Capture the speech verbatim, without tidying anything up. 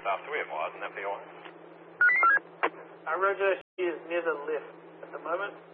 After we have wires in that P O I. Uh, Roger, she is near the lift at the moment.